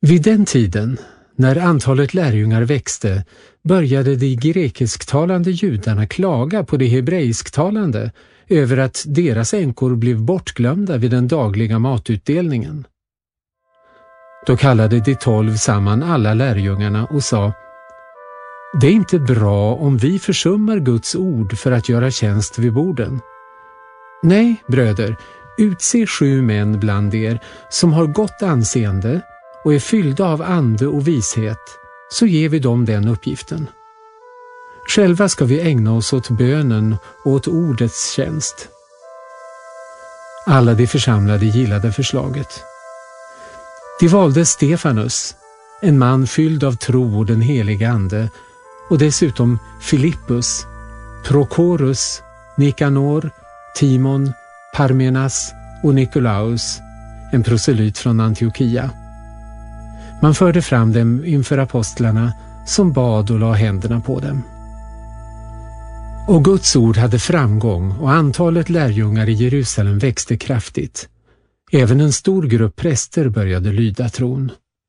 Vid den tiden, när antalet lärjungar växte, började de grekisktalande judarna klaga på de hebreisktalande över att deras änkor blev bortglömda vid den dagliga matutdelningen. Då kallade de 12 samman alla lärjungarna och sa: Det är inte bra om vi försummar Guds ord för att göra tjänst vid borden. Nej, bröder, utse 7 män bland er som har gott anseende och är fyllda av ande och vishet, så ger vi dem den uppgiften. Själva ska vi ägna oss åt bönen och åt ordets tjänst. Alla de församlade gillade förslaget. De valde Stefanus, en man fylld av tro och den heliga ande, och dessutom Filippus, Prokorus, Nikanor, Timon, Parmenas och Nikolaus, en proselyt från Antiochia. Man förde fram dem inför apostlarna som bad och la händerna på dem. Och Guds ord hade framgång och antalet lärjungar i Jerusalem växte kraftigt. Även en stor grupp präster började lyda tron.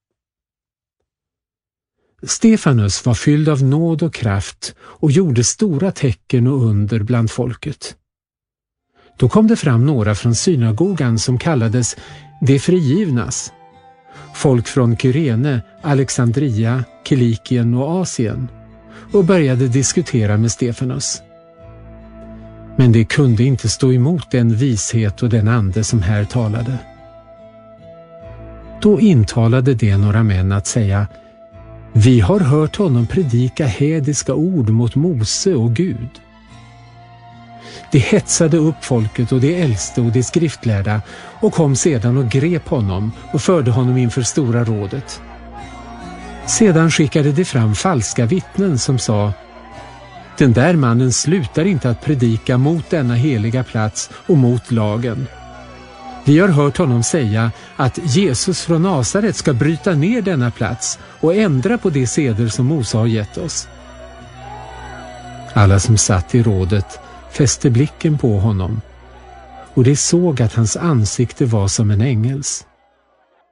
Stefanus var fylld av nåd och kraft och gjorde stora tecken och under bland folket. Då kom det fram några från synagogan som kallades de frigivnas, folk från Kyrene, Alexandria, Kilikien och Asien, och började diskutera med Stefanus. Men de kunde inte stå emot den vishet och den ande som här talade. Då intalade de några män att säga: Vi har hört honom predika hädiska ord mot Mose och Gud. De hetsade upp folket och de äldste och de skriftlärda och kom sedan och grep honom och förde honom inför stora rådet. Sedan skickade de fram falska vittnen som sa: Den där mannen slutar inte att predika mot denna heliga plats och mot lagen. Vi har hört honom säga att Jesus från Nasaret ska bryta ner denna plats och ändra på de seder som Mose har gett oss. Alla som satt i rådet fäste blicken på honom, och de såg att hans ansikte var som en ängels.